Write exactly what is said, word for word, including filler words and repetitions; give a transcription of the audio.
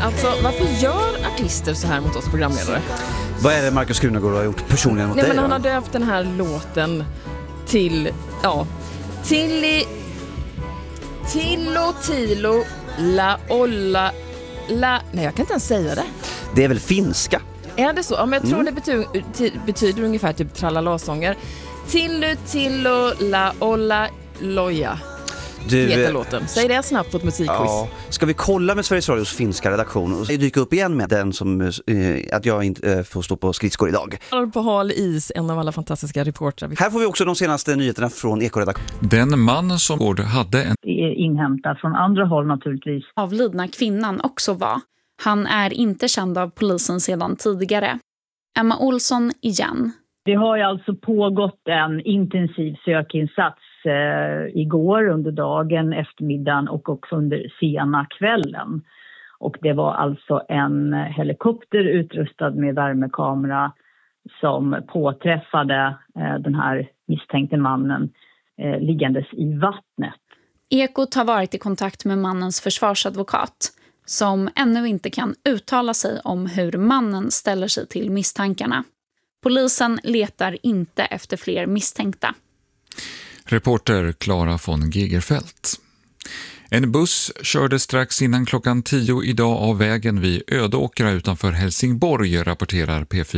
Alltså, varför gör artister så här mot oss programledare? Vad är det Markus Krunegård har gjort personligen mot Nej, dig men han då? har döpt den här låten till, ja, Tilli, Tillo, Tilo, La, Olla, La, nej jag kan inte ens säga det. Det är väl finska? Är det så? Ja, men jag tror Mm. det betyder, ty- betyder ungefär typ tralalasånger. Tillu, Tillo, La, Olla, Loja. Du, Heter låten. Säg det snabbt på ett musikquiz. ja. Ska vi kolla med Sveriges Radios finska redaktion och dyka upp igen med den som eh, att jag inte eh, får stå på skridskor idag. På hal is, en av alla fantastiska reportrar. Här får vi också de senaste nyheterna från Ekoredaktionen. Den man som Gård hade en Det är inhämtat från andra håll naturligtvis. Avlidna kvinnan också var. Han är inte känd av polisen sedan tidigare. Emma Olsson igen. Det har ju alltså pågått en intensiv sökinsats eh, igår under dagen, eftermiddagen och också under sena kvällen. Och det var alltså en helikopter utrustad med värmekamera som påträffade eh, den här misstänkte mannen eh, liggandes i vattnet. Ekot har varit i kontakt med mannens försvarsadvokat som ännu inte kan uttala sig om hur mannen ställer sig till misstankarna. Polisen letar inte efter fler misstänkta. reporter Clara von Gegerfeldt. En buss körde strax innan klockan tio idag av vägen vid Ödåkra utanför Helsingborg, rapporterar P fyra.